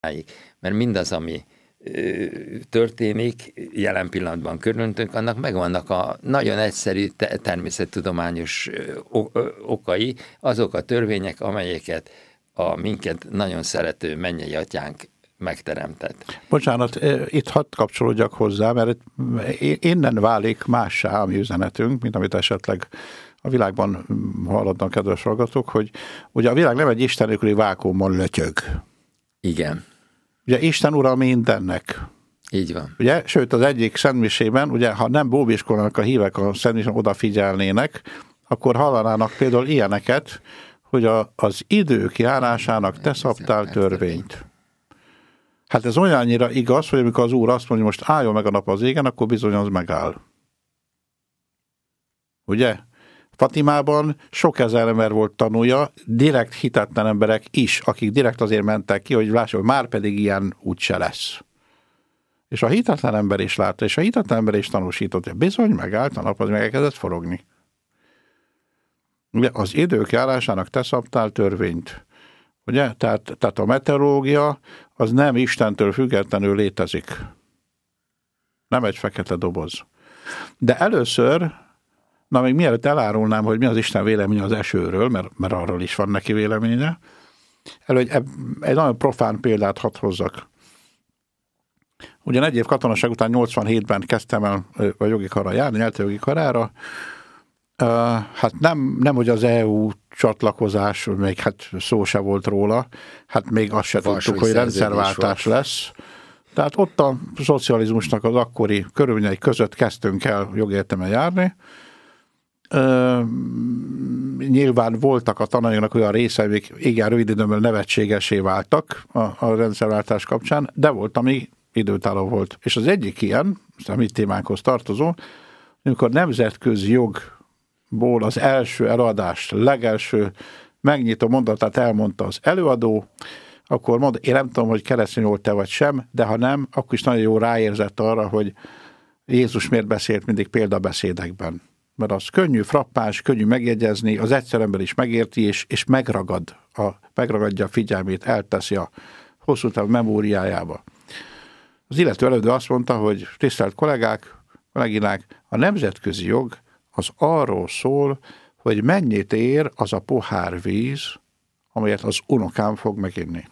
Mert mindaz, ami történik jelen pillanatban körülöttünk, annak megvannak a nagyon egyszerű természettudományos okai, azok a törvények, amelyeket a minket nagyon szerető mennyei atyánk megteremtett. Bocsánat, itt hadd kapcsolódjak hozzá, mert innen válik mássá a mi üzenetünk, mint amit esetleg a világban halladnak kedves hallgatók, hogy ugye a világ nem egy Isten nélküli vákuumon lötyög. Igen. Ugye Isten ura mindennek. Így van. Ugye, sőt az egyik szentmisében, ugye ha nem bóbiskolnak a hívek a szentmisében odafigyelnének, akkor hallanának például ilyeneket, hogy az idők járásának te szabtál törvényt. Hát ez olyannyira igaz, hogy amikor az Úr azt mondja, hogy most álljon meg a nap az égen, akkor bizony az megáll. Ugye? Fatimában sok ezer ember volt tanúja, direkt hitetlen emberek is, akik direkt azért mentek ki, hogy lássák, hogy már pedig ilyen úgyse lesz. És a hitetlen ember is látta, és a hitetlen ember is tanúsított, hogy bizony megállt a nap, az meg elkezdett forogni. Ugye az idők járásának te szabtál törvényt. Ugye? Tehát a meteorológia az nem Istentől függetlenül létezik. Nem egy fekete doboz. De először, na még mielőtt elárulnám, hogy mi az Isten véleménye az esőről, mert arról is van neki véleménye, egy nagyon profán példát hadd hozzak. Ugyan egy év katonaság után 87-ben kezdtem el a jogi karra járni, nyelvtani jogi karára. Hát nem, hogy az EU csatlakozás, még hát szó se volt róla, hát még azt se tudtuk, hogy rendszerváltás lesz. Tehát ott a szocializmusnak az akkori körülményei között kezdtünk el jogértelmen járni. Nyilván voltak a tananyagnak olyan részei, amik igen rövid időben nevetségesé váltak a rendszerváltás kapcsán, de volt, ami időtálló volt. És az egyik ilyen, a mi témánkhoz tartozó, amikor nemzetközi jogból az első előadást, legelső megnyitó mondatát elmondta az előadó, akkor mondta, én nem tudom, hogy keresztény volt-e vagy sem, de ha nem, akkor is nagyon jó ráérzett arra, hogy Jézus miért beszélt mindig példabeszédekben. Mert az könnyű, frappáns, könnyű megjegyezni, az egyszer ember is megérti, és megragadja a figyelmét, elteszi a hosszú távú memóriájába. Az illető előadó azt mondta, hogy tisztelt kollégák, a nemzetközi jog az arról szól, hogy mennyit ér az a pohár víz, amelyet az unokám fog meginni.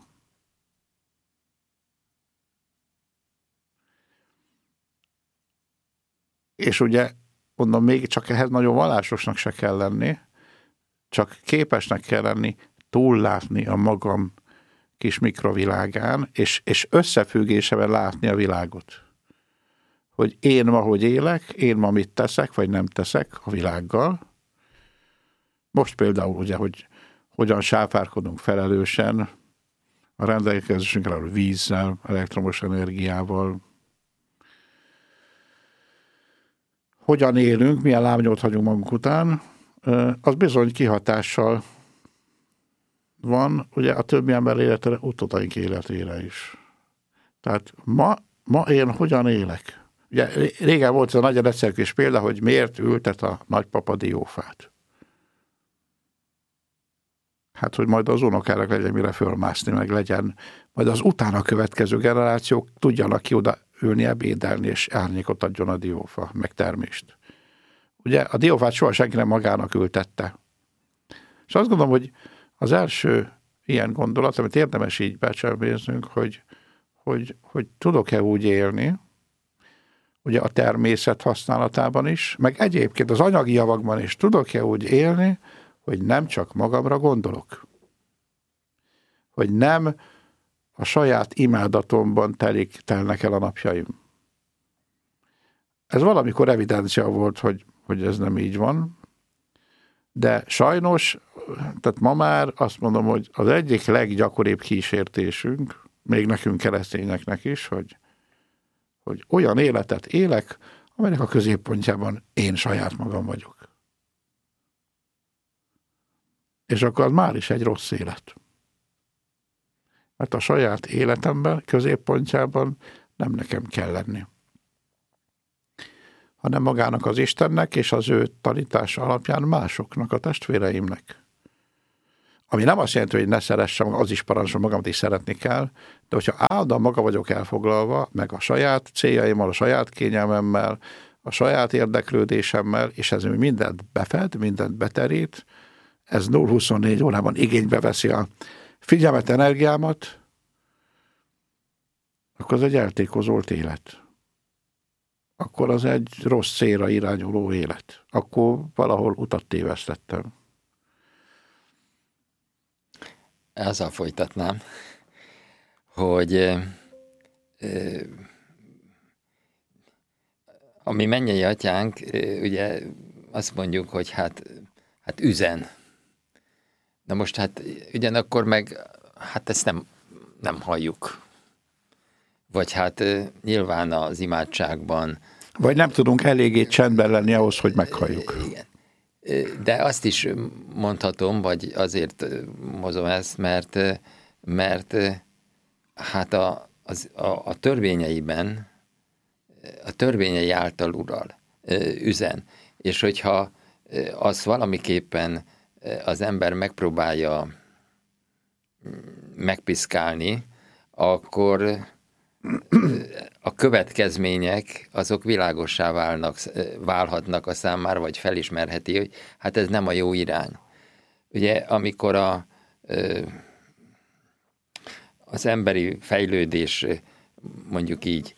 És ugye, mondom, még csak ehhez nagyon vallásosnak se kell lenni, csak képesnek kell lenni túllátni a magam kis mikrovilágán, és összefüggésevel látni a világot. Hogy én ma hogy élek, én ma mit teszek, vagy nem teszek a világgal. Most például ugye, hogy hogyan sáfárkodunk felelősen a rendelkezésünkre a vízzel, elektromos energiával. Hogyan élünk, milyen lábnyomot hagyunk magunk után, az bizony kihatással van ugye a többi ember életére, utódaink életére is. Tehát ma én hogyan élek? Ugye régen volt ez a nagyon egyszerű kis példa, hogy miért ültet a nagypapa diófát. Hát, hogy majd az unokának legyen mire fölmászni, meg legyen, majd az utána következő generációk tudjanak ki oda ülni, ebédelni, és árnyékot adjon a diófa, meg termést. Ugye a diófát soha senki nem magának ültette. És azt gondolom, hogy az első ilyen gondolat, amit érdemes így becsempésznünk, hogy tudok-e úgy élni, ugye a természet használatában is, meg egyébként az anyagi javakban is tudok-e úgy élni, hogy nem csak magamra gondolok. Hogy nem a saját imádatomban telnek el a napjaim. Ez valamikor evidencia volt, hogy ez nem így van, de sajnos, tehát ma már azt mondom, hogy az egyik leggyakoribb kísértésünk, még nekünk keresztényeknek is, hogy olyan életet élek, amelynek a középpontjában én saját magam vagyok. És akkor az már is egy rossz élet. Mert a saját életemben, középpontjában nem nekem kell lenni, hanem magának az Istennek és az ő tanítása alapján másoknak, a testvéreimnek. Ami nem azt jelenti, hogy ne szeressem, az is parancsol, magamat is szeretni kell, de hogyha állandóan maga vagyok elfoglalva, meg a saját céljaimmal, a saját kényelmemmel, a saját érdeklődésemmel, és ez mindent befed, mindent beterít, ez 0-24 órában igénybe veszi a figyelmet, energiámat, akkor az egy eltékozolt élet. Akkor az egy rossz célra irányuló élet. Akkor valahol utat tévesztettem. Azzal folytatnám, hogy a mi mennyei atyánk, ugye azt mondjuk, hogy hát üzen. Na most hát ugyanakkor meg hát ezt nem halljuk. Vagy hát nyilván az imádságban. Vagy nem tudunk eléggé csendben lenni ahhoz, hogy meghalljuk. Igen. De azt is mondhatom, vagy azért mozom ezt, mert hát a törvényeiben, a törvényei által ural, üzen. És hogyha az valamiképpen az ember megpróbálja megpiszkálni, akkor a következmények azok világossá válhatnak a számára, vagy felismerheti, hogy hát ez nem a jó irány. Ugye, amikor az emberi fejlődés, mondjuk így,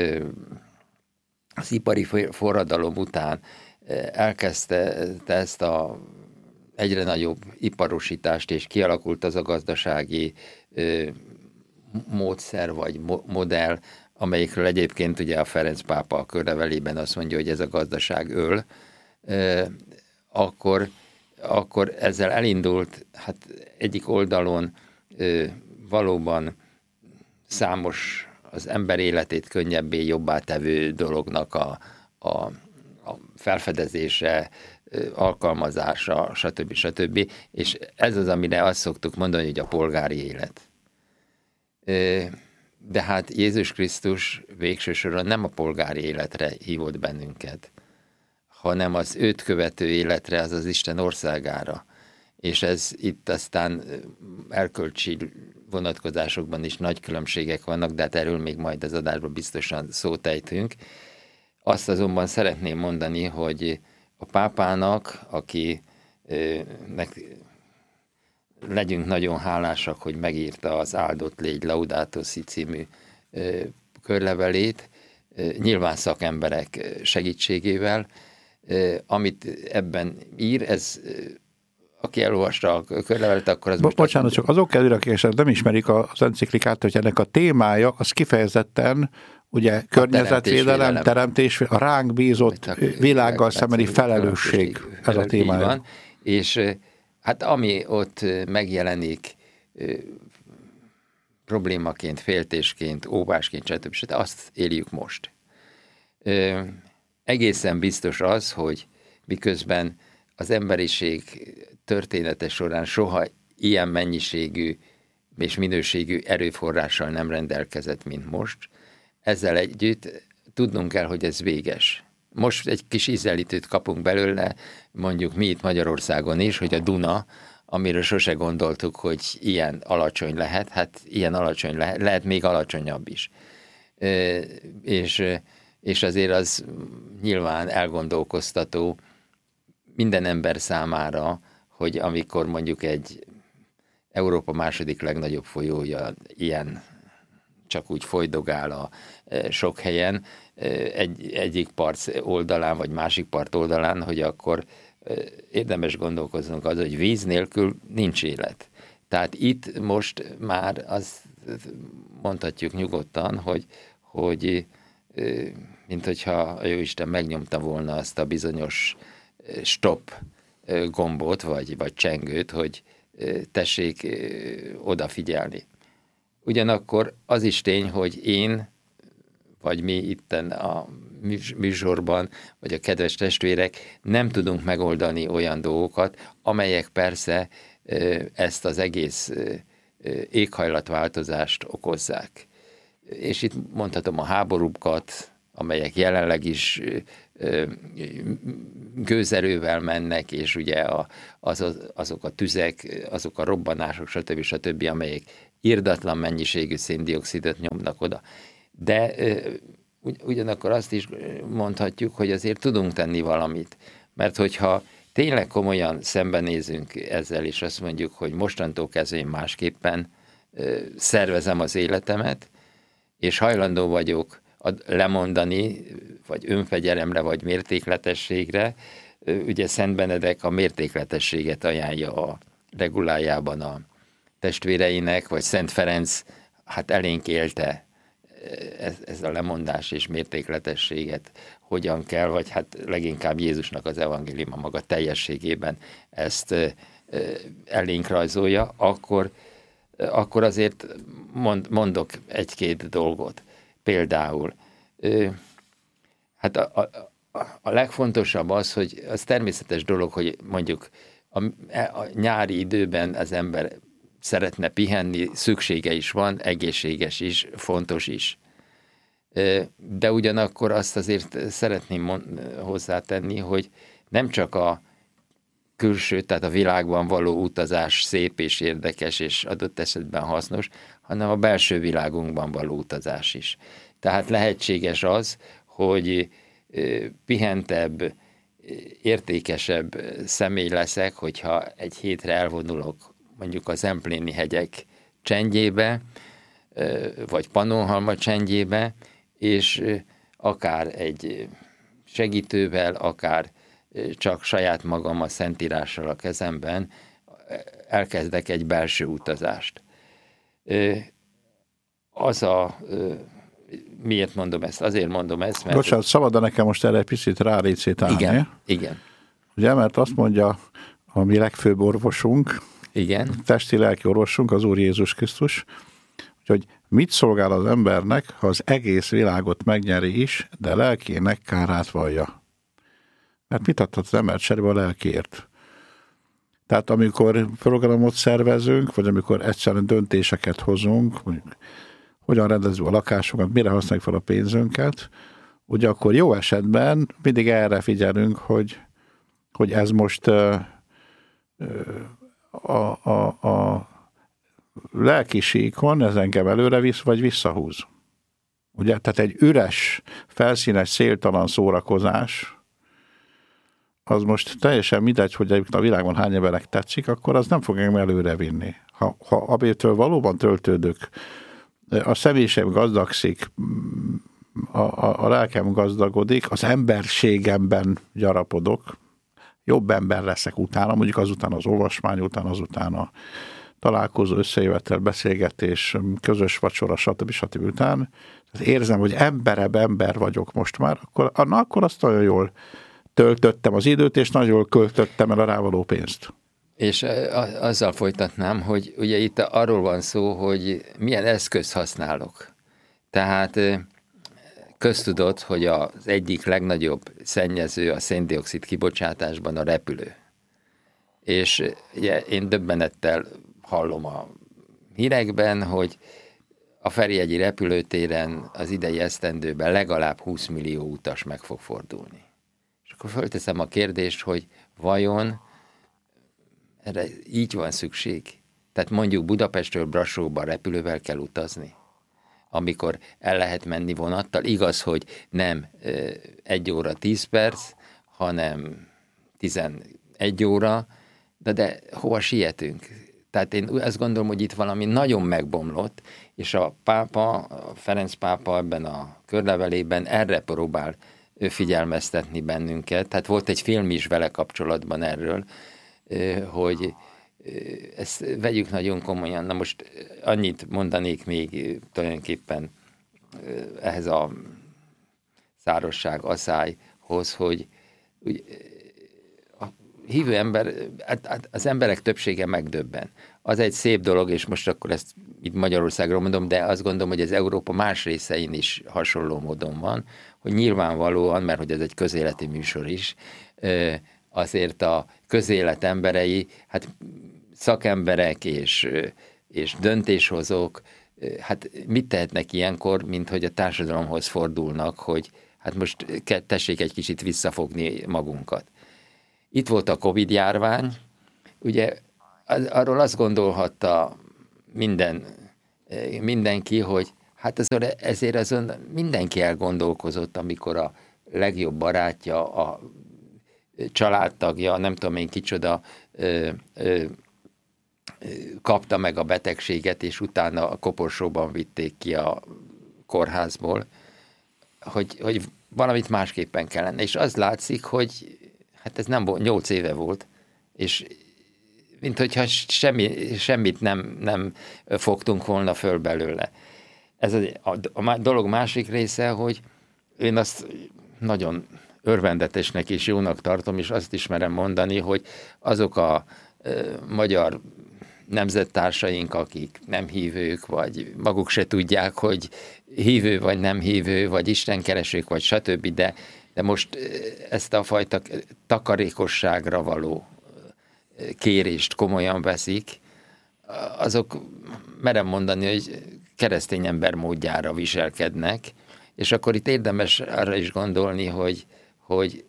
az ipari forradalom után elkezdte ezt a egyre nagyobb iparosítást, és kialakult az a gazdasági módszer vagy modell, amelyikről egyébként ugye a Ferenc pápa a körlevelében azt mondja, hogy ez a gazdaság öl, akkor ezzel elindult, hát egyik oldalon valóban számos az ember életét könnyebbé, jobbá tevő dolognak a felfedezése, alkalmazása, stb. És ez az, amire azt szoktuk mondani, hogy a polgári élet. De hát Jézus Krisztus végső soron nem a polgári életre hívott bennünket, hanem az őt követő életre, az Isten országára. És ez itt aztán erkölcsi vonatkozásokban is nagy különbségek vannak, de hát erről még majd az adásban biztosan szót ejtünk. Azt azonban szeretném mondani, hogy a pápának, akinek legyünk nagyon hálásak, hogy megírta az Áldott légy Laudato Si című körlevelét, nyilván szakemberek segítségével, amit ebben ír, ez, aki elolvasta a körlevelet, akkor az Bocsánat, csak azok előre, akik nem ismerik az enciklikát, hogy ennek a témája, az kifejezetten ugye környezetvédelem, teremtés, a ránk bízott világgal szembeni felelősség, ez a témája. Van. És hát ami ott megjelenik problémaként, féltésként, óvásként, stb. Azt éljük most. Egészen biztos az, hogy miközben az emberiség története során soha ilyen mennyiségű és minőségű erőforrással nem rendelkezett, mint most, ezzel együtt tudnunk kell, hogy ez véges. Most egy kis ízelítőt kapunk belőle, mondjuk mi itt Magyarországon is, hogy a Duna, amiről sose gondoltuk, hogy ilyen alacsony lehet, hát ilyen alacsony lehet még alacsonyabb is. És azért az nyilván elgondolkoztató minden ember számára, hogy amikor mondjuk egy Európa második legnagyobb folyója ilyen csak úgy folydogál a sok helyen, egyik part oldalán, vagy másik part oldalán, hogy akkor érdemes gondolkoznunk az, hogy víz nélkül nincs élet. Tehát itt most már azt mondhatjuk nyugodtan, hogy mint hogyha a Jóisten megnyomta volna azt a bizonyos stop gombot, vagy csengőt, hogy tessék odafigyelni. Ugyanakkor az is tény, hogy én, vagy mi itten a műsorban, vagy a kedves testvérek nem tudunk megoldani olyan dolgokat, amelyek persze ezt az egész éghajlatváltozást okozzák. És itt mondhatom a háborúkat, amelyek jelenleg is gőzerővel mennek, és ugye azok a tüzek, azok a robbanások, stb., amelyek irdatlan mennyiségű széndioxidot nyomnak oda. De ugyanakkor azt is mondhatjuk, hogy azért tudunk tenni valamit, mert hogyha tényleg komolyan szembenézünk ezzel, és azt mondjuk, hogy mostantól kezdve én másképpen szervezem az életemet, és hajlandó vagyok lemondani, vagy önfegyelemre, vagy mértékletességre. Ugye Szent Benedek a mértékletességet ajánlja a regulájában a testvéreinek, vagy Szent Ferenc hát elénk élte ez a lemondás és mértékletességet, hogyan kell, vagy hát leginkább Jézusnak az evangéliuma maga teljességében ezt elénk rajzolja, akkor azért mondok egy-két dolgot. Például, hát a legfontosabb az, hogy az természetes dolog, hogy mondjuk a nyári időben az ember szeretne pihenni, szüksége is van, egészséges is, fontos is. De ugyanakkor azt azért szeretném hozzátenni, hogy nem csak a külső, tehát a világban való utazás szép és érdekes, és adott esetben hasznos, hanem a belső világunkban való utazás is. Tehát lehetséges az, hogy pihentebb, értékesebb személy leszek, hogyha egy hétre elvonulok mondjuk a Zempléni hegyek csendjébe, vagy Pannonhalma csendjébe, és akár egy segítővel, akár csak saját magam a Szentírással a kezemben elkezdek egy belső utazást. Miért mondom ezt? Azért mondom ezt, mert... Bocsánat, szabad nekem most erre egy picit rálicitálni? Igen. Ugye, mert azt mondja a mi legfőbb orvosunk, igen. Testi-lelki orvosunk, az Úr Jézus Krisztus, hogy mit szolgál az embernek, ha az egész világot megnyeri is, de lelkének kárát vallja. Mert mit adhat az ember cserébe a lelkért? Tehát amikor programot szervezünk, vagy amikor egyszerűen döntéseket hozunk, mondjuk, hogyan rendezzük a lakásunkat, mire használjuk fel a pénzünket, ugye akkor jó esetben mindig erre figyelünk, hogy ez most a lelki síkon ez engem előre visz, vagy visszahúz. Ugye? Tehát egy üres, felszínes, széltalan szórakozás, az most teljesen mindegy, hogy a világon hány emberek tetszik, akkor az nem fog engem előre vinni. Ha abétől valóban töltődök, a személyiségem gazdagszik, a lelkem gazdagodik, az emberségemben gyarapodok, jobb ember leszek utána, mondjuk azután az olvasmány után, azután a találkozó, összejövetel, beszélgetés, közös vacsora, stb. Után. Érzem, hogy emberebb ember vagyok most már, akkor azt nagyon jól töltöttem az időt, és nagyon jól költöttem el a rávaló pénzt. És azzal folytatnám, hogy ugye itt arról van szó, hogy milyen eszközt használok. Tehát köztudott, hogy az egyik legnagyobb szennyező a széndioxid kibocsátásban a repülő. És ugye én döbbenettel hallom a hírekben, hogy a Ferihegyi repülőtéren az idei esztendőben legalább 20 millió utas meg fog fordulni. És akkor fölteszem a kérdést, hogy vajon erre így van szükség? Tehát mondjuk Budapestről Brassóba repülővel kell utazni, amikor el lehet menni vonattal. Igaz, hogy nem 1 óra 10 perc, hanem 11 óra, de hova sietünk? Tehát én azt gondolom, hogy itt valami nagyon megbomlott, és a Ferenc pápa ebben a körlevelében erre próbál figyelmeztetni bennünket. Tehát volt egy film is vele kapcsolatban erről, hogy ezt vegyük nagyon komolyan. Na most annyit mondanék még tulajdonképpen ehhez a szárosság, aszályhoz, hogy a hívő ember, az emberek többsége megdöbben. Az egy szép dolog, és most akkor ezt itt Magyarországról mondom, de azt gondolom, hogy az Európa más részein is hasonló módon van, hogy nyilvánvalóan, mert hogy ez egy közéleti műsor is, azért a közélet emberei, hát szakemberek és döntéshozók, hát mit tehetnek ilyenkor, mint hogy a társadalomhoz fordulnak, hogy hát most tessék egy kicsit visszafogni magunkat. Itt volt a Covid-járvány, ugye arról azt gondolhatta mindenki, hogy hát ezért azon mindenki elgondolkozott, amikor a legjobb barátja, a családtagja, nem tudom én kicsoda kapta meg a betegséget, és utána a koporsóban vitték ki a kórházból, hogy valamit másképpen kellene. És az látszik, hogy hát ez nem 8 éve volt, és mint hogyha semmit nem fogtunk volna föl belőle. Ez a dolog másik része, hogy én azt nagyon örvendetesnek és jónak tartom, és azt is merem mondani, hogy azok a magyar nemzettársaink, akik nem hívők, vagy maguk se tudják, hogy hívő vagy nem hívő, vagy istenkeresők, vagy stb., de most ezt a fajta takarékosságra való kérést komolyan veszik, azok merem mondani, hogy keresztény ember módjára viselkednek, és akkor itt érdemes arra is gondolni, hogy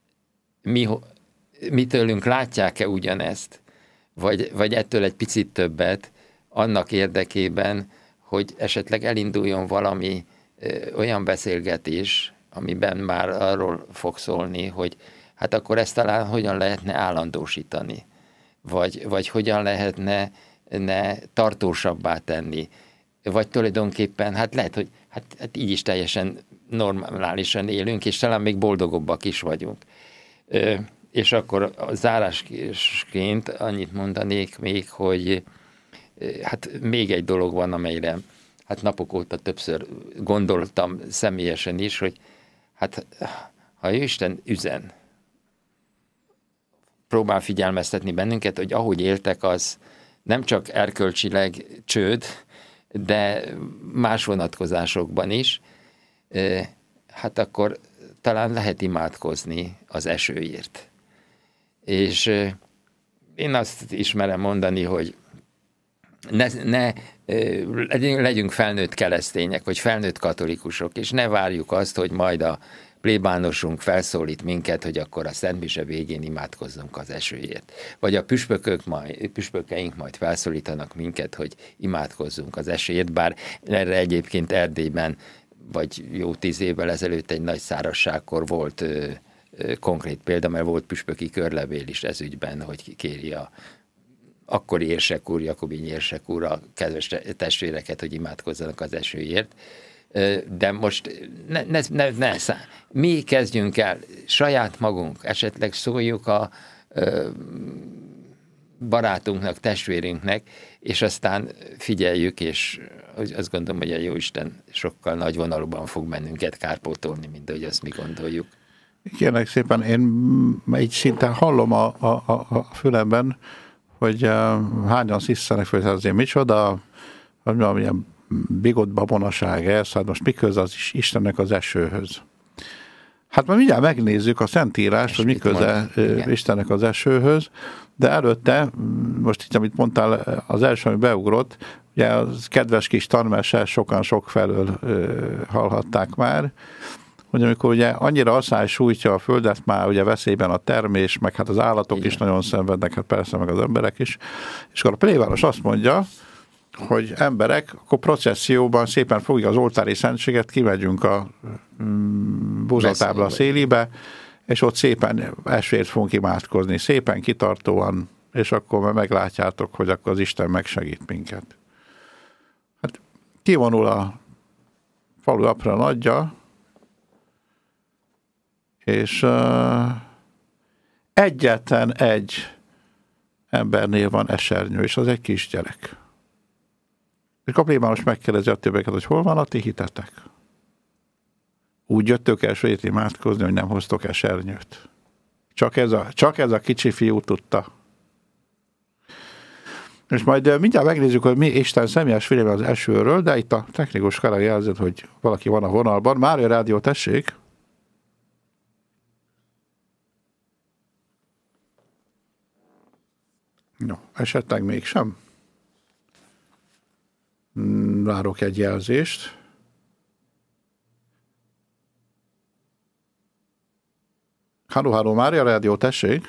mi tőlünk látják-e ugyanezt, vagy ettől egy picit többet, annak érdekében, hogy esetleg elinduljon valami olyan beszélgetés, amiben már arról fog szólni, hogy hát akkor ezt talán hogyan lehetne állandósítani, vagy hogyan lehetne tartósabbá tenni, vagy tulajdonképpen, hát lehet, hogy hát így is teljesen normálisan élünk, és talán még boldogabbak is vagyunk. És akkor a zárásként annyit mondanék még, hogy hát még egy dolog van, amelyre hát napok óta többször gondoltam személyesen is, hogy hát ha Isten üzen, próbál figyelmeztetni bennünket, hogy ahogy éltek, az nem csak erkölcsileg csőd, de más vonatkozásokban is, hát akkor talán lehet imádkozni az esőért. És én azt ismerem mondani, hogy ne legyünk felnőtt keresztények, vagy felnőtt katolikusok, és ne várjuk azt, hogy majd a plébánosunk felszólít minket, hogy akkor a szentmise végén imádkozzunk az esőért. Vagy a püspökeink majd felszólítanak minket, hogy imádkozzunk az esőért, bár erre egyébként Erdélyben, vagy jó 10 évvel ezelőtt egy nagy szárazságkor volt konkrét példa, mert volt püspöki körlevél is ez ügyben, hogy kéri a akkori érsek úr, Jakobiny érsek úr a kedves testvéreket, hogy imádkozzanak az esőért. De most mi kezdjünk el saját magunk, esetleg szóljuk a barátunknak, testvérünknek, és aztán figyeljük, és azt gondolom, hogy a Jóisten sokkal nagyvonalúban fog bennünket kárpótolni, mint ahogy azt mi gondoljuk. Kérlek szépen, én így szinte hallom a fülemben, hogy hányan sziszenek föl, hogy azért micsoda, valamilyen bigott babonaság ez, hát most mi köz az Istennek az esőhöz? Hát majd mindjárt megnézzük a Szentírást, hogy mi köze Istennek az esőhöz, de előtte, most itt, amit mondtál, az első, ami beugrott, ugye az kedves kis tanmese, sokan sok felől hallhatták már, hogy amikor ugye annyira asszály sújtja a földet, már ugye veszélyben a termés, meg hát az állatok is nagyon szenvednek, hát persze meg az emberek is, és akkor a pléváros azt mondja, hogy emberek, akkor processzióban szépen fogjuk az oltári szentséget, kimegyünk a búzatábla szélébe, és ott szépen esőért fogunk imádkozni, szépen kitartóan, és akkor már meglátjátok, hogy akkor az Isten megsegít minket. Hát kivonul a falu apra nagyja, és egyetlen egy embernél van esernyő, és az egy kisgyerek. És a plébános megkérdezi a többeket, hogy hol van a ti hitetek? Úgy jöttök el sötét imádkozni, hogy nem hoztok esernyőt. Csak ez a kicsi fiú tudta. És majd mindjárt megnézzük, hogy mi Isten személyes vélemény az esőről, de itt a technikus kollega jelzett, hogy valaki van a vonalban. Mária Rádió, tessék! No, esetleg mégsem. Várok egy jelzést. Halló, Mária Rádió, tessék.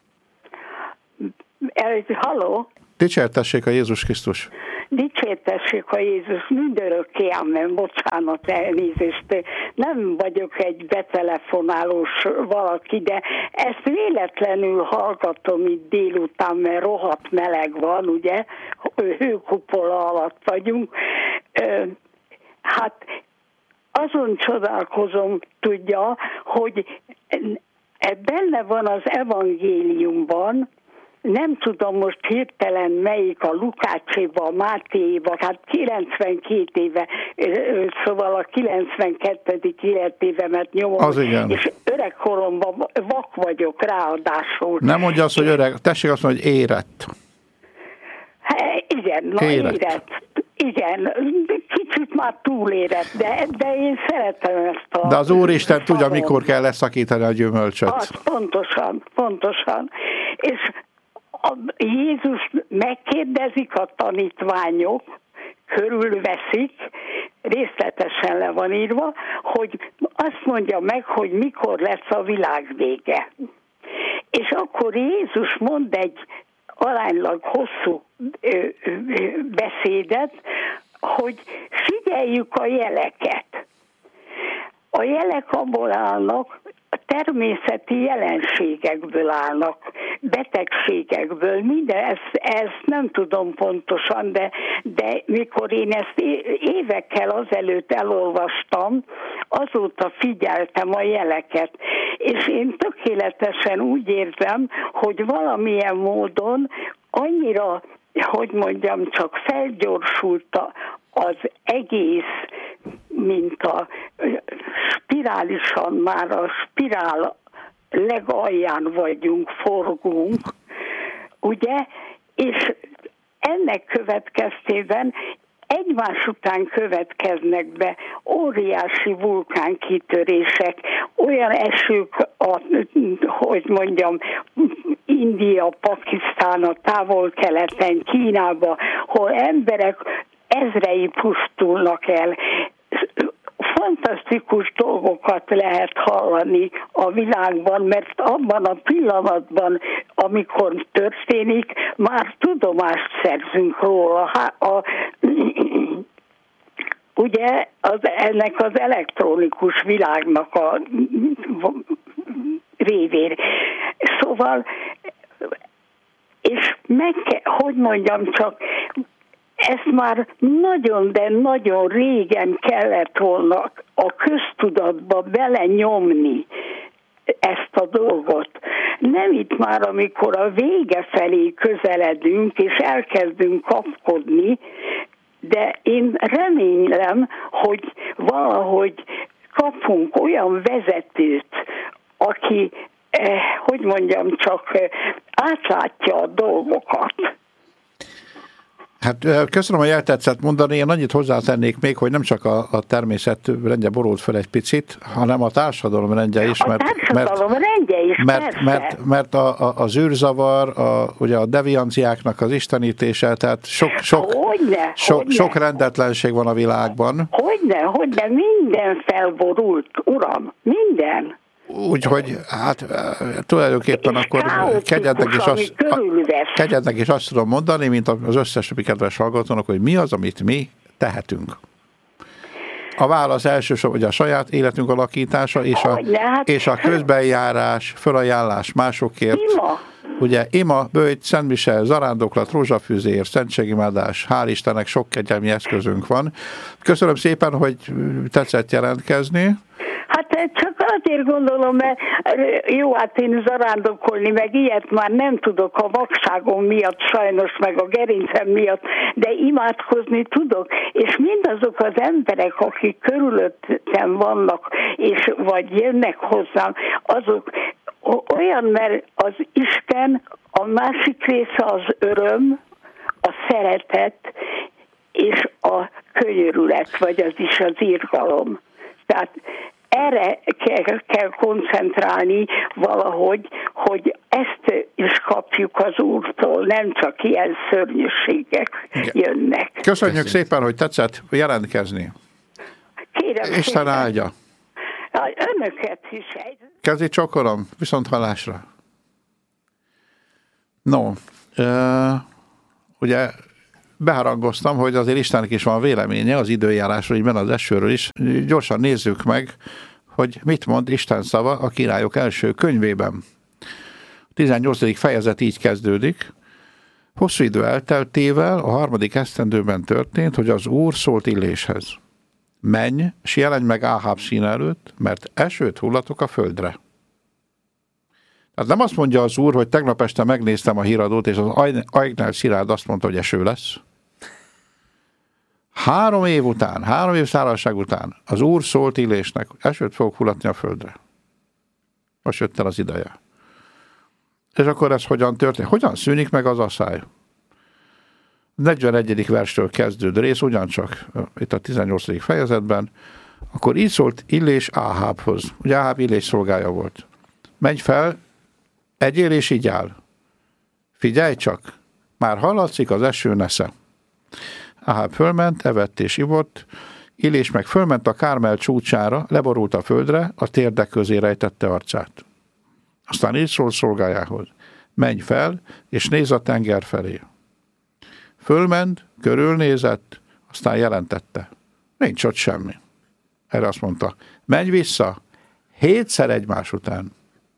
Halló? Dicsértessék a Jézus Krisztus. Dicsértessék a Jézus, mindörökké, amen, bocsánat, elnézést. Nem vagyok egy betelefonálós valaki, de ezt véletlenül hallgatom itt délután, mert rohadt meleg van, ugye, hőkupola alatt vagyunk. Hát azon csodálkozom, tudja, hogy benne van az evangéliumban, nem tudom most hirtelen melyik, a Lukácséba, a Mátééba, hát 92 éve, szóval a 92. életévemet nyomom, és öregkoromban vak vagyok ráadásul. Nem mondja azt, hogy öreg, tessék azt mondani, hogy érett. Igen, érett. Igen, kicsit már túlérett, de én szeretem ezt a... De az Úristen tudja, mikor kell leszakítani a gyümölcsöt. Az pontosan. És Jézus megkérdezik a tanítványok, körülveszik, részletesen le van írva, hogy azt mondja meg, hogy mikor lesz a világ vége. És akkor Jézus mond egy aránylag hosszú beszédet, hogy figyeljük a jeleket. A jelek abból állnak, a természeti jelenségekből állnak, betegségekből, minden, ezt nem tudom pontosan, de mikor én ezt évekkel azelőtt elolvastam, azóta figyeltem a jeleket, és én tökéletesen úgy érzem, hogy valamilyen módon annyira, hogy mondjam, csak felgyorsult az egész, mint a spirálisan, már a spirál legalján vagyunk, forgunk, ugye, és ennek következtében egymás után következnek be óriási vulkánkitörések, olyan esők, hogy mondjam, India, Pakisztán, a távol-keleten, Kínába, hol emberek ezrei pusztulnak el. Fantasztikus dolgokat lehet hallani a világban, mert abban a pillanatban, amikor történik, már tudomást szerzünk róla. Ugye ennek az elektronikus világnak a révén. Szóval, és hogy mondjam csak, ezt már nagyon, de nagyon régen kellett volna a köztudatba belenyomni ezt a dolgot. Nem itt már, amikor a vége felé közeledünk, és elkezdünk kapkodni, de én remélem, hogy valahogy kapunk olyan vezetőt, aki, hogy mondjam, csak átlátja a dolgokat. Hát köszönöm, hogy eltetszett mondani. Én annyit hozzátennék még, hogy nem csak a természet rendje borult fel egy picit, hanem a társadalom rendje is. Mert az űrzavar, ugye a devianciáknak az istenítése, tehát sok rendetlenség van a világban. Hogyne, minden felborult, uram, minden. Úgyhogy hát tulajdonképpen akkor kegyednek is azt tudom mondani, mint az összes többi kedves hallgatónak, hogy mi az, amit mi tehetünk. A válasz elsősorban hogy a saját életünk alakítása és a közbenjárás, fölajánlás másokért. Ugye ima, böjt, szentmise, zarándoklat, rózsafűzér, szentségimádás, hál' Istennek sok kegyelmi eszközünk van. Köszönöm szépen, hogy tetszett jelentkezni. Hát csak azért gondolom, mert jó, hát én zarándokolni, meg ilyet már nem tudok a vakságom miatt, sajnos, meg a gerincem miatt, de imádkozni tudok, és mindazok az emberek, akik körülöttem vannak, és vagy jönnek hozzám, azok olyan, mert az Isten, a másik része az öröm, a szeretet, és a könyörület, vagy az is az irgalom. Tehát erre kell koncentrálni valahogy, hogy ezt is kapjuk az Úrtól, nem csak ilyen szörnyűségek jönnek. Köszönjük szépen, hogy tetszett jelentkezni. Kérem Isten áldja. Önök önöket is. Kezi csokolom, viszont hallásra. No, ugye beharangoztam, hogy azért Istennek is van véleménye az időjárásról, így az esőről is. Gyorsan nézzük meg, hogy mit mond Isten szava a Királyok első könyvében. A 18. fejezet így kezdődik. Hosszú idő elteltével a 3. esztendőben történt, hogy az Úr szólt Illéshez. Menj, s jelenj meg Áháb színe előtt, mert esőt hullatok a földre. Tehát nem azt mondja az Úr, hogy tegnap este megnéztem a híradót, és az Aigner Szilárd azt mondta, hogy eső lesz. 3 év után, 3 év szárazság után az Úr szólt Illésnek, esőt fogok hullatni a földre. Most jött el az ideje. És akkor ez hogyan történik? Hogyan szűnik meg az aszály? 41. verstől kezdődő rész, ugyancsak itt a 18. fejezetben, akkor így szólt Illés Áhábhoz. Ugye Áháb Illés szolgája volt. Menj fel, egyél és igyál. Figyelj csak, már hallatszik az eső nesze. Áháb fölment, evett és ivott, Illés meg fölment a Kármel csúcsára, leborult a földre, a térdek közé rejtette arcát. Aztán így szólt szolgájához. Menj fel, és nézz a tenger felé. Fölment, körülnézett, aztán jelentette. Nincs ott semmi. Erre azt mondta, menj vissza, 7-szer egymás után.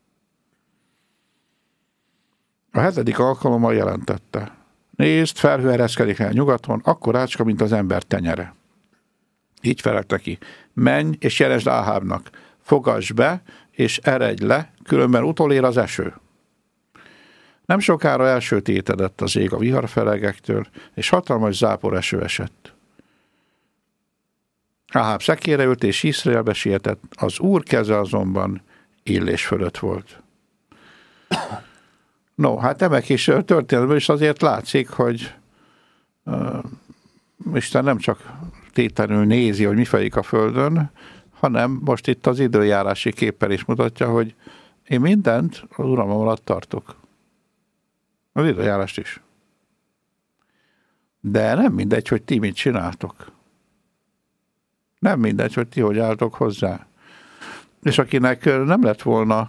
A 7. alkalommal jelentette. Nézd, felhő ereszkedik el nyugaton, akkorácska, mint az ember tenyere. Így felelt neki. Menj, és jelesd Áhábnak. Fogass be, és eredj le, különben utolér az eső. Nem sokára elsötétedett az ég a viharfelegektől, és hatalmas zápor eső esett. Áháb szekére ült, és Izraelbe sietett, az Úr keze azonban Illés fölött volt. No, hát emek is történetben is azért látszik, hogy Isten nem csak tétlenül nézi, hogy mi folyik a földön, hanem most itt az időjárási képpel is mutatja, hogy én mindent az uralmam alatt tartok. Az időjárást is. De nem mindegy, hogy ti mit csináltok. Nem mindegy, hogy ti hogy álltok hozzá. És akinek nem lett volna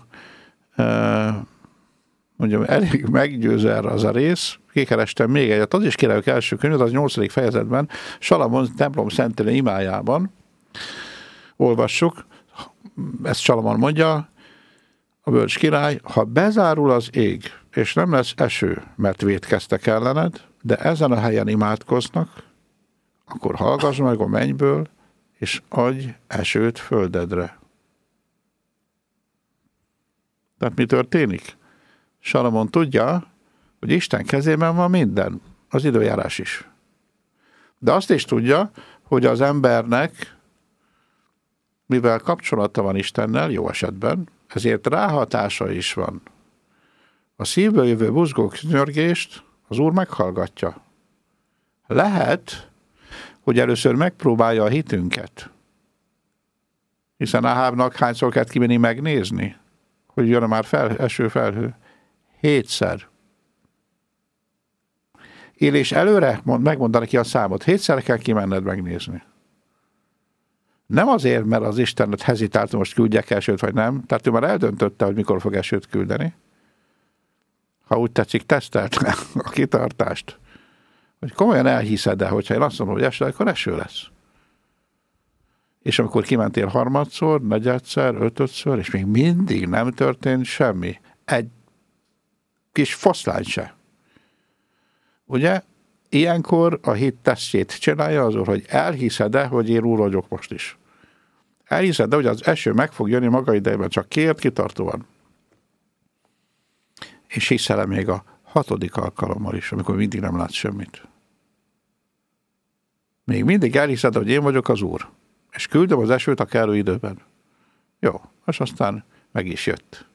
mondjam, elég meggyőző erre az a rész, kikerestem még egyet, az is Királyok első könyv, az 8. fejezetben, Salamon templom szentelő imájában olvassuk, ezt Salamon mondja, a bölcs király, ha bezárul az ég, és nem lesz eső, mert vétkeztek ellened, de ezen a helyen imádkoznak, akkor hallgass meg a mennyből, és adj esőt földedre. Tehát mi történik? Salamon tudja, hogy Isten kezében van minden, az időjárás is. De azt is tudja, hogy az embernek, mivel kapcsolata van Istennel, jó esetben, ezért ráhatása is van. A szívből jövő buzgó nyörgést az Úr meghallgatja. Lehet, hogy először megpróbálja a hitünket. Hiszen Áhábnak hányszor kellett kimenni megnézni, hogy jön már eső felhő. 7-szer. Illés előre megmondta neki a számot. 7-szer kell kimenned megnézni. Nem azért, mert az Istenet hezitált, most küldjek esőt, vagy nem. Tehát ő már eldöntötte, hogy mikor fog esőt küldeni. Ha úgy tetszik, tesztelte a kitartást. Hogy komolyan elhiszed-e, hogyha én azt mondom, hogy eső, akkor eső lesz. És amikor kimentél 3-szor, 4-szer, 5-ször, és még mindig nem történt semmi. Egy kis foszlány se. Ugye? Ilyenkor a hit tesztjét csinálja az Úr, hogy elhiszed-e, hogy én Úr vagyok most is. Elhiszed-e, hogy az eső meg fog jönni maga idejében, csak kért kitartóan. És hiszel-e még a 6. alkalommal is, amikor mindig nem látsz semmit. Még mindig elhiszed, hogy én vagyok az Úr. És küldöm az esőt a kellő időben. Jó, és aztán meg is jött.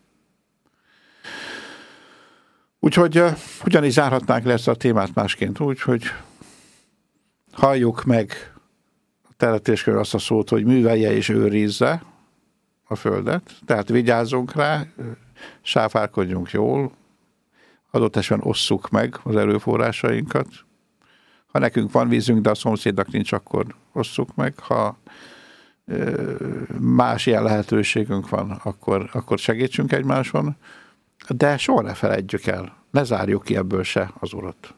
Úgyhogy ugyanígy zárhatnánk le ezt a témát másként úgy, hogy halljuk meg a Teremtéskor azt a szót, hogy művelje és őrizze a földet, tehát vigyázzunk rá, sáfárkodjunk jól, adott esetben osszuk meg az erőforrásainkat. Ha nekünk van vízünk, de a szomszédnak nincs, akkor osszuk meg. Ha más ilyen lehetőségünk van, akkor segítsünk egymáson, de soha ne feledjük el, ne zárjuk ki ebből se az Urat.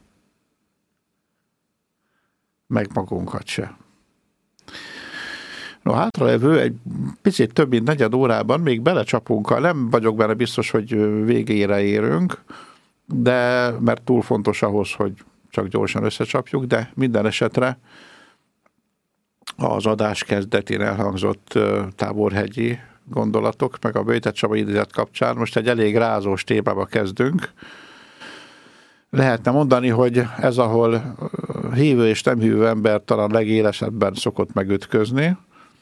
Meg magunkat se. No, hátralevő egy picit több mint negyed órában még belecsapunk, nem vagyok benne biztos, hogy végére érünk, de mert túl fontos ahhoz, hogy csak gyorsan összecsapjuk, de minden esetre az adás kezdetén elhangzott táborhegyi gondolatok, meg a Böjtett Csaba idézet kapcsán most egy elég rázós témába kezdünk. Lehetne mondani, hogy ez, ahol hívő és nem hívő ember talán legélesebben szokott megütközni,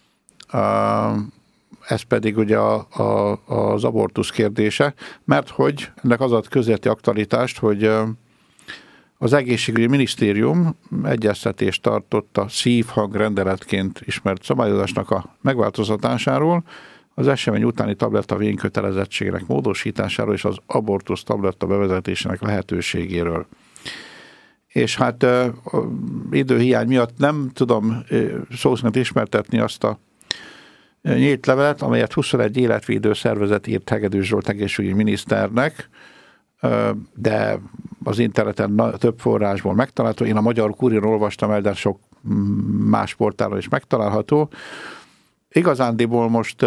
ez pedig ugye az abortusz kérdése, mert hogy ennek az ad közéleti aktualitást, hogy az egészségügyi minisztérium egyeztetést tartott a szívhang rendeletként ismert szabályozásnak a megváltoztatásáról, az esemény utáni tabletta vénykötelezettségének módosításáról és az abortusz tabletta bevezetésének lehetőségéről. És hát időhiány miatt nem tudom szó szerint ismertetni azt a nyílt levelet, amelyet 21 életvédő szervezet írt Hegedűs Zsolt egészségügyi miniszternek, de az interneten több forrásból megtalálható. Én a Magyar Kuriron olvastam el, de sok más portálon is megtalálható. Igazándiból most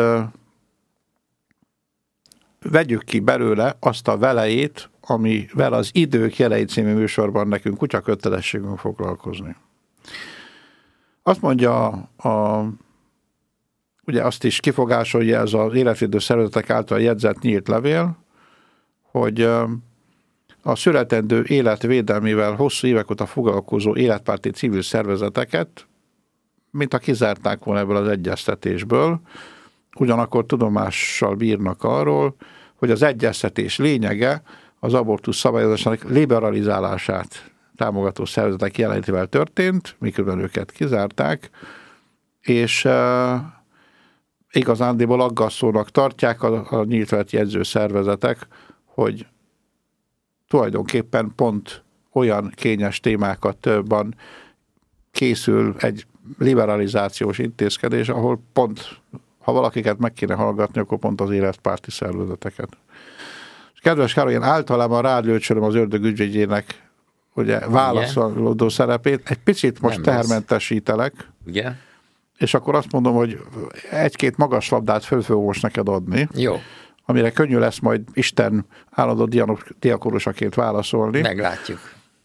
vegyük ki belőle azt a velejét, amivel az Idők jelei című műsorban nekünk kutya kötelességünk foglalkozni. Azt mondja ugye azt is kifogásolja ez az életvédő szervezetek által jegyzett nyílt levél, hogy a születendő életvédelmével hosszú évek óta foglalkozó életpárti civil szervezeteket, mintha kizárták volna ebből az egyeztetésből, ugyanakkor tudomással bírnak arról, hogy az egyeztetés lényege az abortusz szabályozásának liberalizálását támogató szervezetek jelenlétével történt, miközben őket kizárták, és igazándiból aggasztónak tartják a nyílt levelet jegyző szervezetek, hogy tulajdonképpen pont olyan kényes témákatban készül egy liberalizációs intézkedés, ahol pont, ha valakiket meg kéne hallgatni, akkor pont az életpárti szervezeteket. Kedves Károly, én általában rálőcsölöm az ördög ügyvédjének ugye válaszolódó szerepét. Egy picit most tehermentesítelek. Ugye? És akkor azt mondom, hogy egy-két magas labdát föl fogok most neked adni. Jó. Amire könnyű lesz majd Isten állandó diakonusaként válaszolni. Meglátjuk.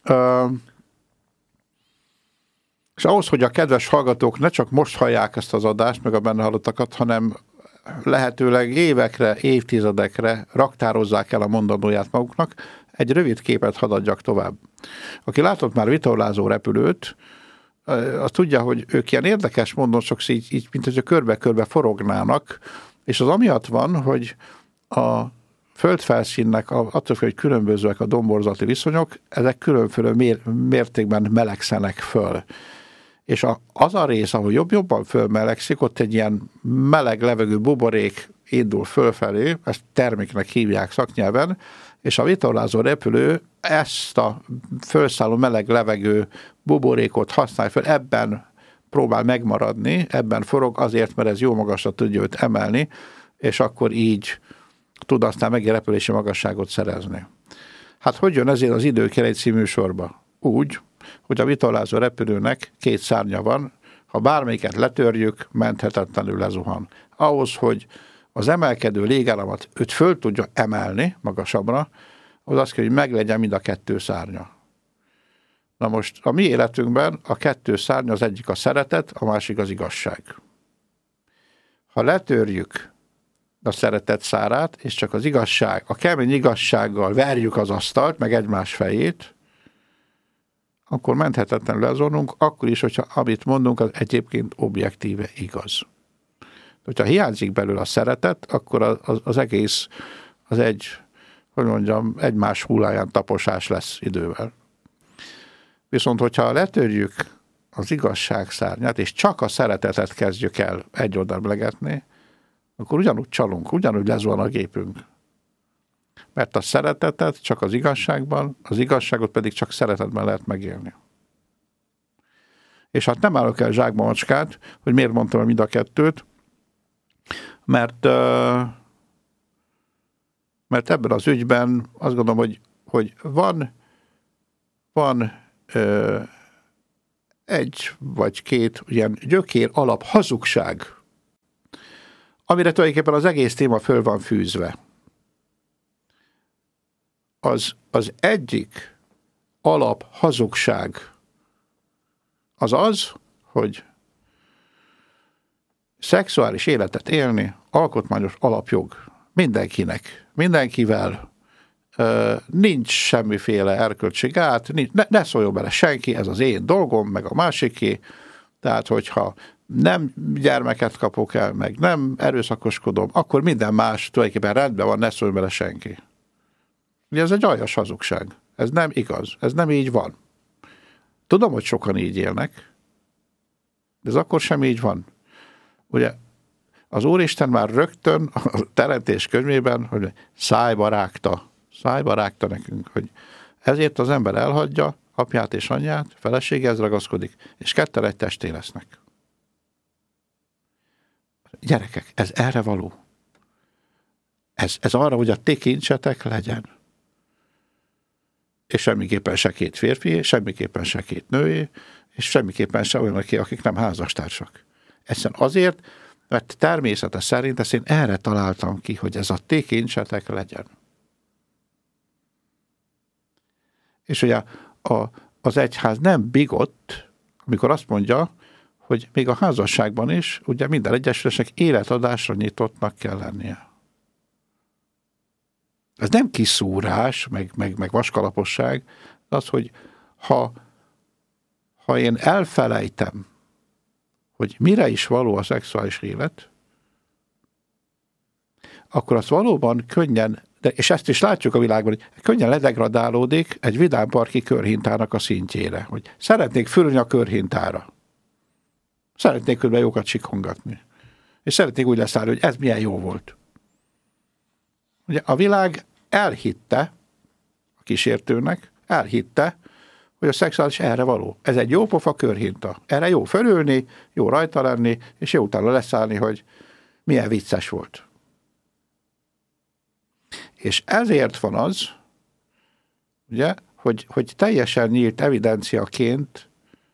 És ahhoz, hogy a kedves hallgatók ne csak most hallják ezt az adást, meg a benne hallottakat, hanem lehetőleg évekre, évtizedekre raktározzák el a mondandóját maguknak, egy rövid képet hadd adjak tovább. Aki látott már vitorlázó repülőt, azt tudja, hogy ők ilyen érdekes módon sokszor így mint hogy körbe-körbe forognának, és az amiatt van, hogy a földfelszínnek, attól, hogy különbözőek a domborzati viszonyok, ezek különböző mértékben melegszenek föl. És az a rész, ahol jobban fölmelegszik, ott egy ilyen meleg levegő buborék indul fölfelé, ezt terméknek hívják szaknyelven, és a vitorlázó repülő ezt a fölszálló meleg levegő buborékot használja fel, ebben próbál megmaradni, ebben forog azért, mert ez jó magasra tudja őt emelni, és akkor így tud aztán megint repülési magasságot szerezni. Hát hogy jön ezért az Idők jelei című sorba? Úgy, hogy a vitorlázó repülőnek két szárnya van, ha bármelyiket letörjük, menthetetlenül lezuhan. Ahhoz, hogy az emelkedő légállamot őt föl tudja emelni magasabbra, az azt kell, hogy meglegyen mind a kettő szárnya. Na most a mi életünkben a kettő szárnya, az egyik a szeretet, a másik az igazság. Ha letörjük a szeretet szárát, és csak az igazság, a kemény igazsággal verjük az asztalt, meg egymás fejét, akkor menthetetlenül lezonunk, akkor is, hogyha amit mondunk, az egyébként objektíve igaz. Hogyha hiányzik belőle a szeretet, akkor az egész, az egy, hogy mondjam, egymás hulláján taposás lesz idővel. Viszont, hogyha letörjük az igazság szárnyát, és csak a szeretetet kezdjük el egyoldalblegetni, akkor ugyanúgy csalunk, ugyanúgy lezuhan a gépünk. Mert a szeretetet csak az igazságban, az igazságot pedig csak szeretetben lehet megélni. És hát nem állok el zsákba macskát, hogy miért mondtam mind a kettőt, mert ebben az ügyben azt gondolom, hogy van egy vagy két ilyen gyökér alap hazugság, amire tulajdonképpen az egész téma föl van fűzve. Az egyik alap hazugság az, hogy szexuális életet élni alkotmányos alapjog mindenkinek, mindenkivel, nincs semmiféle erkölcsi gát, ne szóljon bele senki, ez az én dolgom, meg a másiké, tehát hogyha nem gyermeket kapok el, meg nem erőszakoskodom, akkor minden más tulajdonképpen rendben van, ne szóljon bele senki. Ugye ez egy aljas hazugság. Ez nem igaz. Ez nem így van. Tudom, hogy sokan így élnek, de ez akkor sem így van. Ugye az Úristen már rögtön a Teremtés könyvében, hogy szájba rágta nekünk, hogy ezért az ember elhagyja apját és anyját, feleséghez ragaszkodik, és ketten egy testé lesznek. Gyerekek, ez erre való. Ez arra, hogy a ti kincsetek legyen. És semmiképpen se két férfi, semmiképpen se két női, és semmiképpen se olyan, akik nem házastársak. Egyszerűen azért, mert természete szerint ezt én erre találtam ki, hogy ez a ti kincsetek legyen. És ugye az egyház nem bigott, amikor azt mondja, hogy még a házasságban is, ugye minden egyesülésnek életadásra nyitottnak kell lennie. Ez nem kiszúrás, meg vaskalaposság, az, hogy ha én elfelejtem, hogy mire is való a szexuális élet, akkor az valóban könnyen, és ezt is látjuk a világban, hogy könnyen ledegradálódik egy vidámparki körhintának a szintjére, hogy szeretnék fülni a körhintára. Szeretnék körülbelül jókat sikongatni. És szeretnék úgy leszállni, hogy ez milyen jó volt. Ugye a világ elhitte, a kísértőnek, hogy a szexuális erre való. Ez egy jó pofa körhinta. Erre jó fölülni, jó rajta lenni, és jó utána leszállni, hogy milyen vicces volt. És ezért van az, ugye, hogy teljesen nyílt evidenciaként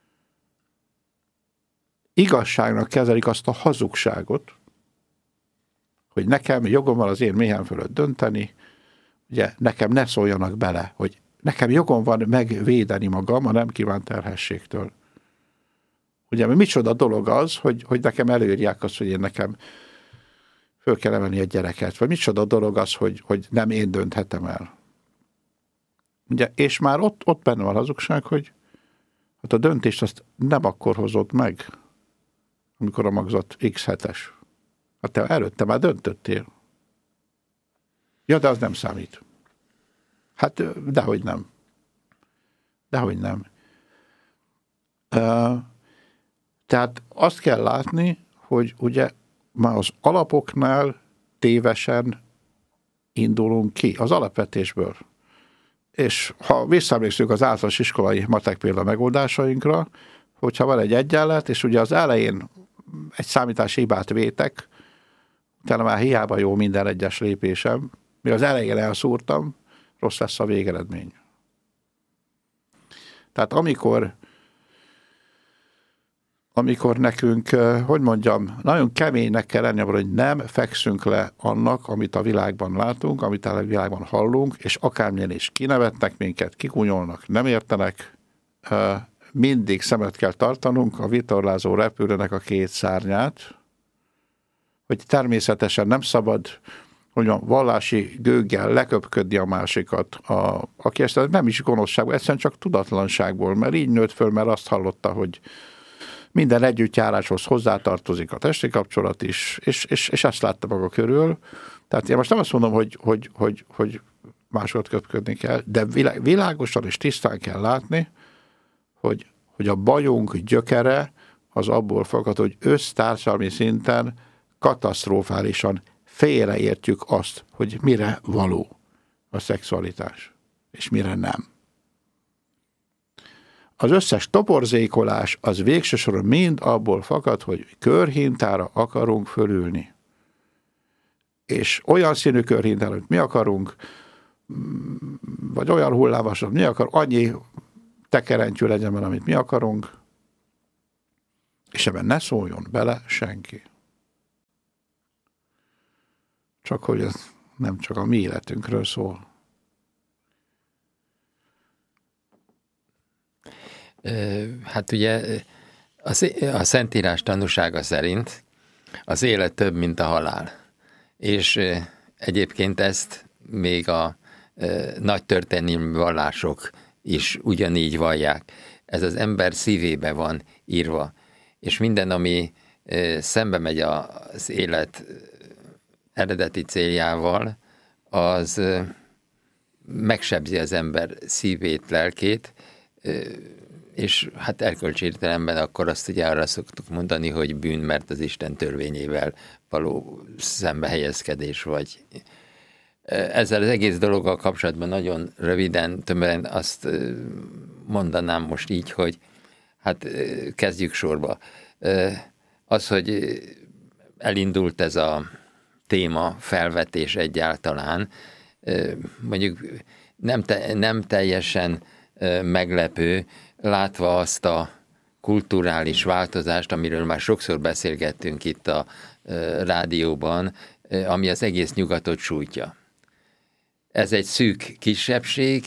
igazságnak kezelik azt a hazugságot, hogy nekem jogom van az én méhem fölött dönteni, ugye nekem ne szóljanak bele, hogy nekem jogom van megvédeni magam a nem kívánt terhességtől. Ugye micsoda dolog az, hogy nekem előírják azt, hogy én nekem föl kell emelni egy gyereket, vagy micsoda dolog az, hogy nem én dönthetem el. Ugye, és már ott benne van hazugság, hogy hát a döntést azt nem akkor hozott meg, amikor a magzat X7-es. Hát te előtte már döntöttél. Ja, de az nem számít. Hát, dehogy nem. Dehogy nem. Tehát azt kell látni, hogy ugye már az alapoknál tévesen indulunk ki, az alapvetésből. És ha visszaemlékszünk az általános iskolai matek példa megoldásainkra, hogyha van egy egyenlet, és ugye az elején egy számítási hibát vétek, utána már hiába jó minden egyes lépésem, mi az elején elszúrtam, rossz lesz a végeredmény. Tehát amikor nekünk, hogy mondjam, nagyon keménynek kell lenni, hogy nem fekszünk le annak, amit a világban látunk, amit a világban hallunk, és akármilyen is kinevetnek minket, kikunyolnak, nem értenek, mindig szemet kell tartanunk a vitorlázó repülőnek a két szárnyát, hogy természetesen nem szabad, hogy a vallási gőggel leköpködni a másikat, aki ezt nem is gonoszságból, egyszerűen csak tudatlanságból, mert így nőtt föl, mert azt hallotta, hogy minden együttjáráshoz hozzátartozik a testi kapcsolat is, és ezt látta maga körül. Tehát én most nem azt mondom, hogy másokat köpködni kell, de világosan és tisztán kell látni, hogy a bajunk gyökere az abból fakad, hogy össztársadalmi szinten katasztrofálisan félreértjük azt, hogy mire való a szexualitás, és mire nem. Az összes toporzékolás az végső soron mind abból fakad, hogy körhintára akarunk fölülni. és olyan színű körhintel, amit mi akarunk, vagy olyan hullámvasat, mi akarunk, annyi tekerentyű legyen benne, amit mi akarunk, és ebben ne szóljon bele senki. Csak hogy ez nem csak a mi életünkről szól. Hát ugye a Szentírás tanúsága szerint az élet több, mint a halál. És egyébként ezt még a nagy történelmi vallások is ugyanígy vallják. Ez az ember szívébe van írva. És minden, ami szembe megy az élet eredeti céljával, az megsebzi az ember szívét, lelkét, és hát erkölcsi értelemben akkor azt ugye arra szoktuk mondani, hogy bűn, mert az Isten törvényével való szembehelyezkedés vagy. Ezzel az egész dologgal kapcsolatban nagyon röviden, tömören azt mondanám most így, hogy hát kezdjük sorba. Az, hogy elindult ez a téma felvetés egyáltalán, mondjuk nem teljesen meglepő, látva azt a kulturális változást, amiről már sokszor beszélgettünk itt a rádióban, ami az egész nyugatot sújtja. Ez egy szűk kisebbség,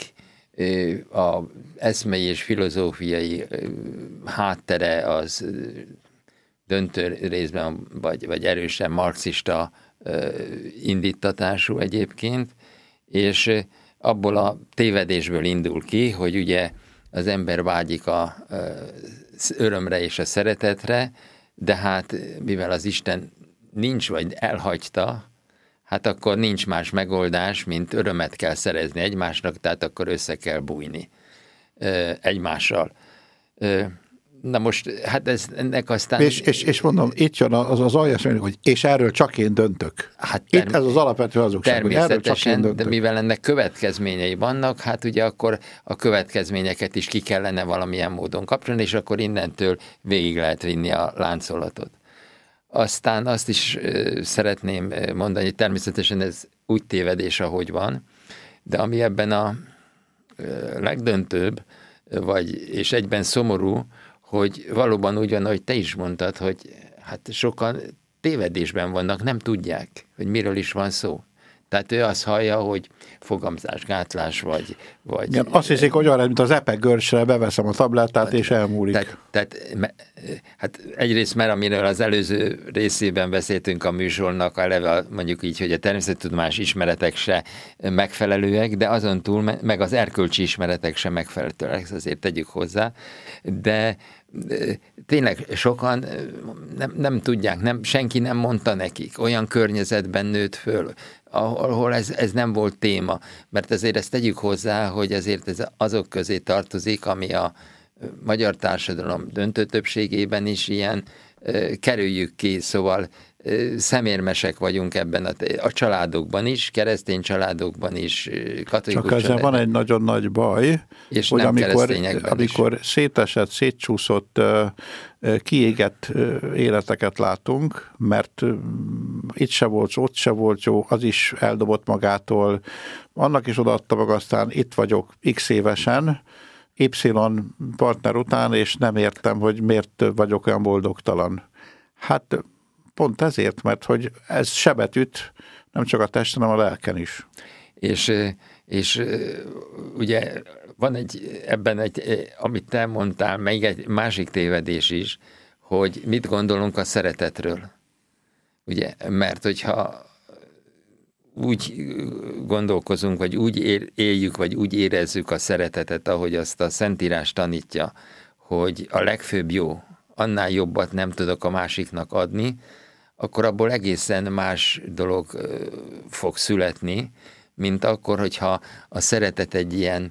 az eszmei és filozófiai háttere az döntő részben vagy erősen marxista indítatású egyébként, és abból a tévedésből indul ki, hogy ugye az ember vágyik az örömre és a szeretetre, de hát mivel az Isten nincs, vagy elhagyta, hát akkor nincs más megoldás, mint örömet kell szerezni egymásnak, tehát akkor össze kell bújni egymással. Na most, hát ennek aztán... És mondom, itt jön az aljas, hogy és erről csak én döntök. Hát itt ez az alapvető hazugság, hogy erről csak én döntök. De mivel ennek következményei vannak, hát ugye akkor a következményeket is ki kellene valamilyen módon kapcsolni, és akkor innentől végig lehet vinni a láncolatot. Aztán azt is szeretném mondani, hogy természetesen ez úgy tévedés, ahogy van, de ami ebben a legdöntőbb, és egyben szomorú, hogy valóban úgy van, ahogy te is mondtad, hogy hát sokan tévedésben vannak, nem tudják, hogy miről is van szó. Tehát ő azt hallja, hogy fogamzásgátlás, vagy... Igen, azt hiszik, hogy olyan, mint az epegörcsre, beveszem a tablettát, és elmúlik. Hát egyrészt, mert amiről az előző részében beszéltünk a műsornak, eleve mondjuk így, hogy a természettudományos ismeretek se megfelelőek, de azon túl, meg az erkölcsi ismeretek se megfelelőek, azért tegyük hozzá, de tényleg sokan nem tudják, senki nem mondta nekik, olyan környezetben nőtt föl, ahol ez nem volt téma, mert azért ezt tegyük hozzá, hogy azért ez azok közé tartozik, ami a magyar társadalom döntő többségében is ilyen, kerüljük ki, szóval szemérmesek vagyunk ebben a családokban is, keresztény családokban is, katolikus Csak ezzel van egy nagyon nagy baj, és hogy nem amikor szétesett, szétcsúszott, kiégett életeket látunk, mert itt se volt, ott se volt jó, az is eldobott magától, annak is odaadta meg, aztán itt vagyok x évesen, Y partner után, és nem értem, hogy miért vagyok olyan boldogtalan. Hát pont ezért, mert hogy ez sebet üt, nem csak a testen, hanem a lelken is. És ugye van ebben amit te mondtál, még egy másik tévedés is, hogy mit gondolunk a szeretetről. Ugye, mert hogyha úgy gondolkozunk, vagy úgy éljük, vagy úgy érezzük a szeretetet, ahogy azt a Szentírás tanítja, hogy a legfőbb jó, annál jobbat nem tudok a másiknak adni, akkor abból egészen más dolog fog születni, mint akkor, hogyha a szeretet egy ilyen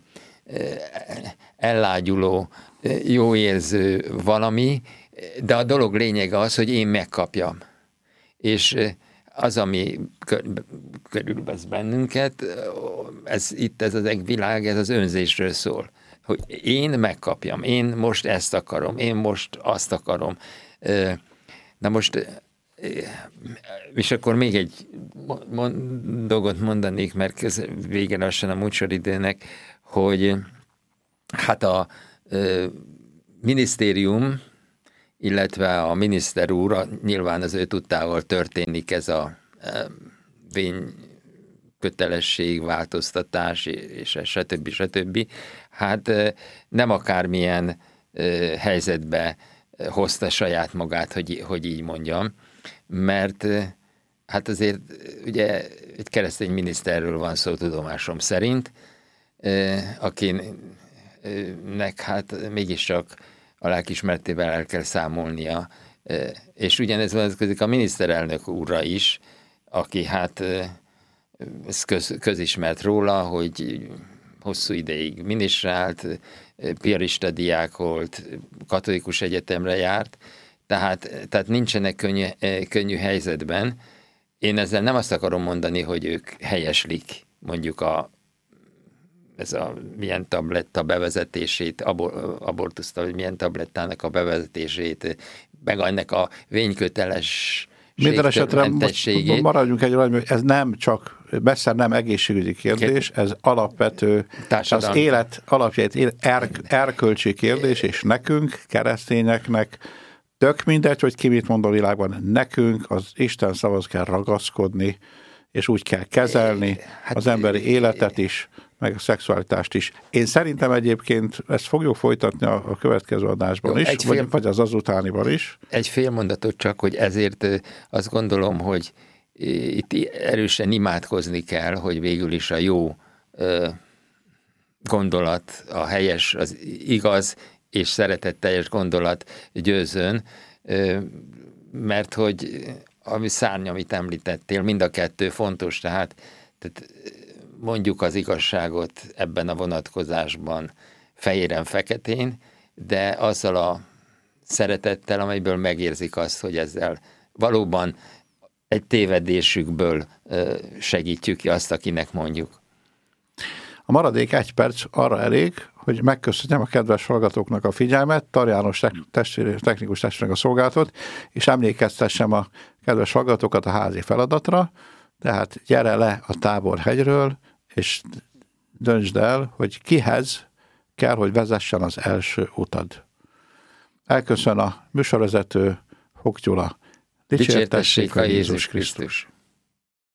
ellágyuló, jóérző valami, de a dolog lényege az, hogy én megkapjam. És az, ami körülvesz bennünket, ez az egész világ, ez az önzésről szól. Hogy én megkapjam, én most ezt akarom, én most azt akarom. Na most és akkor még egy dolgot mondanék, mert vége lassan a műsoridőnek, hogy hát a minisztérium, illetve a miniszter úr, nyilván az ő tudtával történik ez a vénykötelesség, változtatás, és stb. Hát nem akármilyen helyzetbe hozta saját magát, hogy így mondjam, mert hát azért ugye egy keresztény miniszterről van szó tudomásom szerint, akinek hát mégiscsak a lelkiismeretével el kell számolnia, és ugyanez vonatkozik a miniszterelnök úrra is, aki hát ez közismert róla, hogy hosszú ideig minisztrált, piarista diák volt, katolikus egyetemre járt, tehát nincsenek könnyű helyzetben. Én ezzel nem azt akarom mondani, hogy ők helyeslik mondjuk ez a milyen tabletta bevezetését, abortusztal, vagy milyen tablettának a bevezetését, meg ennek a vényköteles minden esetre maradjunk egy olyan, hogy ez nem csak, messze nem egészségügyi kérdés, ez alapvető, az élet alapjait, erkölcsi kérdés, és nekünk, keresztényeknek, tök mindegy, hogy ki mit mond a világban, nekünk az Isten szavaz kell ragaszkodni, és úgy kell kezelni az emberi életet is, meg a szexualitást is. Én szerintem egyébként ezt fogjuk folytatni a következő adásban is, vagy az azutániban is. Egy fél mondatot csak, hogy ezért azt gondolom, hogy itt erősen imádkozni kell, hogy végül is a jó gondolat, a helyes, az igaz és szeretetteljes gondolat győzön, mert hogy ami szárny, amit említettél, mind a kettő fontos, tehát mondjuk az igazságot ebben a vonatkozásban fehéren-feketén, de azzal a szeretettel, amelyből megérzik azt, hogy ezzel valóban egy tévedésükből segítjük ki azt, akinek mondjuk. A maradék 1 perc arra elég, hogy megköszönjem a kedves hallgatóknak a figyelmet, Tar János technikus testvérnek a szolgálatot, és emlékeztessem a kedves hallgatókat a házi feladatra, tehát gyere le a Táborhegyről, és döntsd el, hogy kihez kell, hogy vezessen az első utad. Elköszön a műsorvezető, Hok Gyula. Dicsértessék a Jézus Krisztus!